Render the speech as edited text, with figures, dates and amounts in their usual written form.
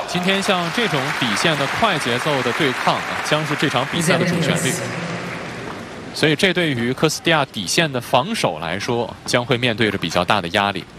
今天像这种底线的快节奏的对抗将是这场比赛的主旋律。所以这对于科斯蒂亚底线的防守来说，将会面对着比较大的压力。